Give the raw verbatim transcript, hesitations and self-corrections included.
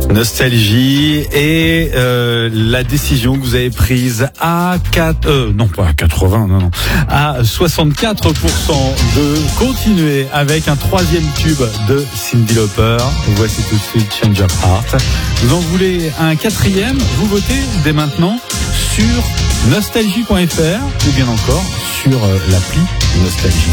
Nostalgie et euh, la décision que vous avez prise à quatre, euh, non pas à quatre-vingts, non, non, à soixante-quatre pour cent de continuer avec un troisième tube de Cyndi Lauper. Voici tout de suite Change of Heart. Vous en voulez un quatrième? Vous votez dès maintenant sur nostalgie point f r ou bien encore sur euh, l'appli Nostalgie.